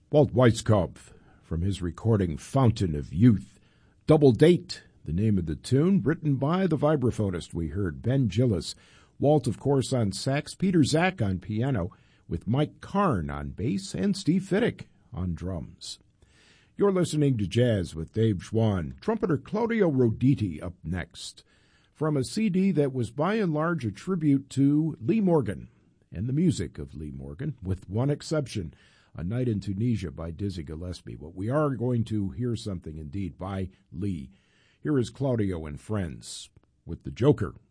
Walt Weiskopf, from his recording Fountain of Youth. Double Date, the name of the tune, written by the vibraphonist we heard, Ben Gillis. Walt, of course, on sax, Peter Zach on piano, with Mike Karn on bass, and Steve Fiddick on drums. You're listening to Jazz with Dave Schwann. Trumpeter Claudio Roditi up next, from a CD that was by and large a tribute to Lee Morgan and the music of Lee Morgan, with one exception, A Night in Tunisia by Dizzy Gillespie. But we are going to hear something indeed by Lee. Here is Claudio and Friends with The Joker.